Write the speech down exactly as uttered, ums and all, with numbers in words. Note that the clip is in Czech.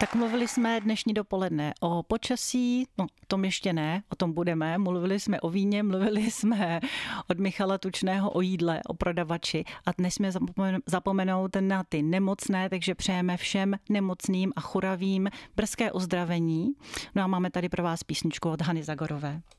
Tak mluvili jsme dnešní dopoledne o počasí, no o tom ještě ne, o tom budeme. Mluvili jsme o víně, mluvili jsme od Michala Tučného o jídle, o prodavači a dnes jsme zapomenout na ty nemocné, takže přejeme všem nemocným a choravým brzké uzdravení. No a máme tady pro vás písničku od Hany Zagorové.